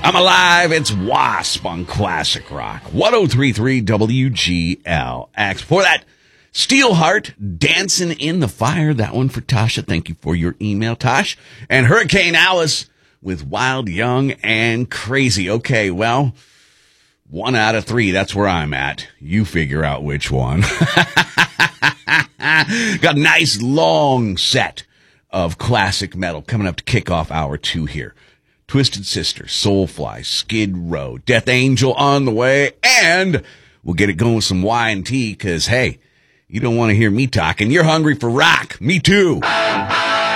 I'm alive. It's Wasp on Classic Rock 103.3 WGLX. Before that, Steelheart, Dancing in the Fire. That one for Tasha. Thank you for your email, Tosh. And Hurricane Alice with Wild, Young, and Crazy. Okay, well, 1 out of 3. That's where I'm at. You figure out which one. Got a nice long set of classic metal coming up to kick off hour 2 here. Twisted Sister, Soulfly, Skid Row, Death Angel on the way, and we'll get it going with some Y&T, because, hey, you don't want to hear me talking. You're hungry for rock. Me too.